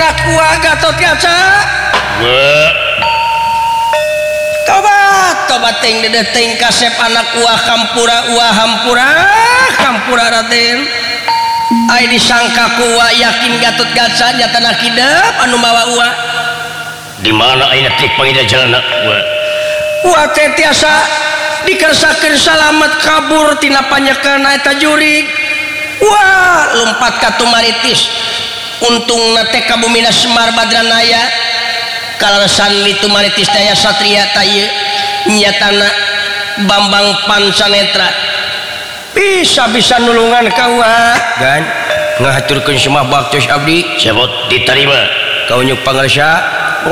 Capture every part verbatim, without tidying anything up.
anak gua Gatot Kaca. Tobat, tobat ting dedeting kasep anak gua kampura gua hampura, kampura Raden. Ai disangka gua yakin Gatot Kaca nya tanah kidep anu mawa gua. Di mana ayeuna trik pangida jalanna gua? Gua teh tiasa dikersakeun salamet kabur tina panyekeun eta jurig. Wah, lompat ka Tumaritis. Untungna teh ka bumina Semar Badranaya. Kalalesan di Tumaritis daya satria tayeu nyatana Bambang Pancanetra. Bisa-bisa nulungan kaula. Gan ngahaturkeun semah baktos abdi. Sabot diterima. Kaunyuk pangarsa.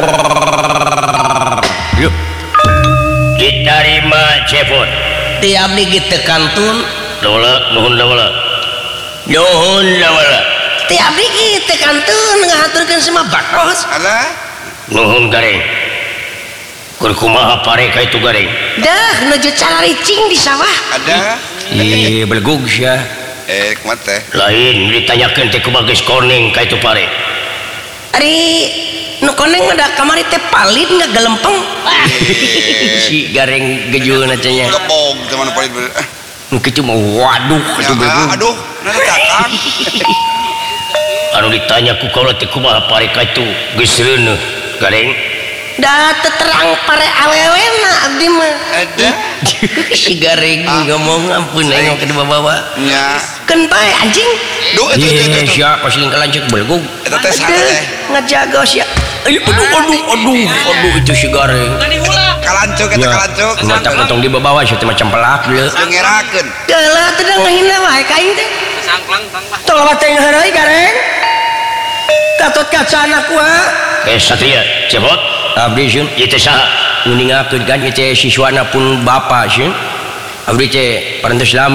Yuk. Diterima Cepot. Ti abdi kitu kantun. Daula nuhun daula. Nuhun daula. Ti abdi kitu kantun ngahaturkeun semah baktos. Alah. Nuhun gareng. Kur kumaha pare ka itu gareng? Dah nuju cararicing di sawah. Ada. Ih, belegug sia. Eh, kumat teh. Lain ditanyakeun teh ku bageus koneng ka itu pare. Ari nu koneng mah da kamari teh palit ngagelempeng. Si gareng gejeuna teh nya. Gepog teman paling bener. Kitu mah waduh atuh belegug. Aduh, nah takang. Anu ditanya ku kaula teh kumaha pare ka itu geus reuneuh gareng. Da terang pare awewena abdi mah. Ada. Si gareng ngomong ampun nengok ke bawa-bawa. Nya. Keun bae anjing. Duh, itu itu Iya, itu. siapa sih yang kelancek belegug? Eta teh sana teh. Ngajaga sia. Aduh, aduh, aduh, aduh, itu si gareng. Kalancuk eta kalancuk. Ngotak potong di bawah sih macam pelak dia. Ngerakeun. Geula teh da ngahina wae ka aing teh. Tolong teh ngeureui gareng. Gatot Kaca anak gua. Eh satria Cepot. Abdi sieun Ieu teh saha? nguningakeun kan ieu teh siswana pun bapa sieun. Abdi teh parantos lami